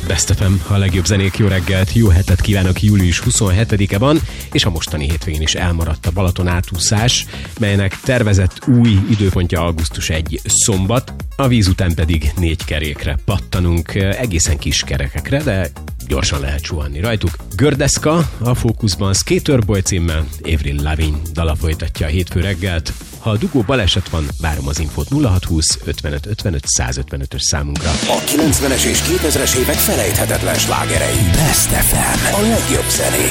Best FM, a legjobb zenék, jó reggelt, jó hetet kívánok, július 27-e van, és a mostani hétvégén is elmaradt a Balaton átúszás, melynek tervezett új időpontja augusztus 1 szombat, a víz után pedig 4 kerékre pattanunk, egészen kis kerekekre, de gyorsan lehet suhanni rajtuk. Gördeszka a fókuszban, Skaterboy címmel, Avril Lavigne dala folytatja a hétfő reggelt. Ha a dugó baleset van, várom az infót 0620 55 55 155-ös számunkra. A 90-es és 2000-es évek felejthetetlen slágerei. Best FM. A legjobb zenék.